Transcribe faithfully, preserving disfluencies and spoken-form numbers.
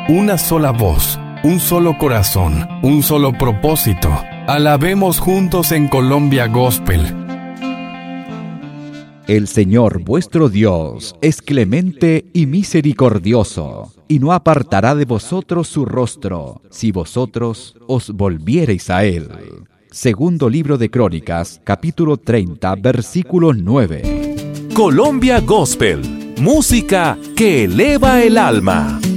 una sola voz, un solo corazón, un solo propósito. Alabemos juntos en Colombia Gospel. El Señor vuestro Dios es clemente y misericordioso, y no apartará de vosotros su rostro, si vosotros os volviereis a Él. Segundo libro de Crónicas, capítulo treinta, versículo nueve. Colombia Gospel, música que eleva el alma.